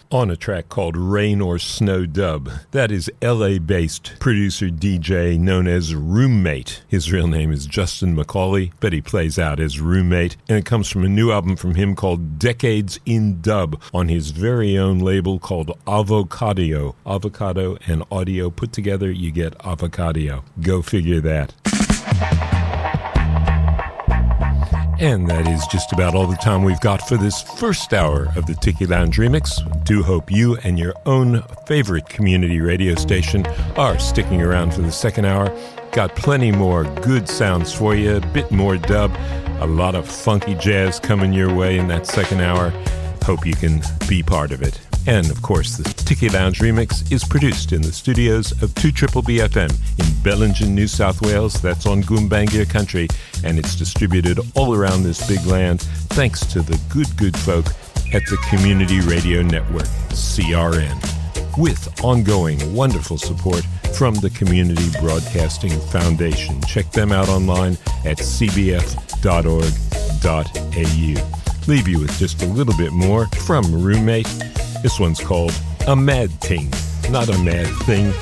on a track called Rain or Snow Dub. That is LA-based producer DJ known as Roommate. His real name is Justin McCauley, but he plays out as Roommate, and it comes from a new album from him called Decades in Dub on his very own label called Avocado. Avocado and audio put together, you get Avocado. Go figure that. And that is just about all the time we've got for this first hour of the Tiki Lounge Remix. Do hope you and your own favorite community radio station are sticking around for the second hour. Got plenty more good sounds for you, a bit more dub, a lot of funky jazz coming your way in that second hour. Hope you can be part of it. And, of course, the Tiki Lounge Remix is produced in the studios of 2BBB FM in Bellingen, New South Wales. That's on Goombangir country, and it's distributed all around this big land thanks to the good folk at the Community Radio Network, CRN, with ongoing wonderful support from the Community Broadcasting Foundation. Check them out online at cbf.org.au. Leave you with just a little bit more from Roommate. This one's called A Mad Ting. Not a mad thing,